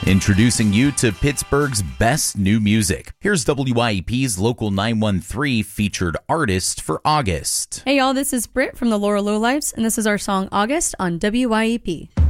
Introducing you to Pittsburgh's best new music. Here's WYEP's Local 913 featured artist for August. Hey y'all, this is Britt from the Laurel Lowlifes, and this is our song August on WYEP.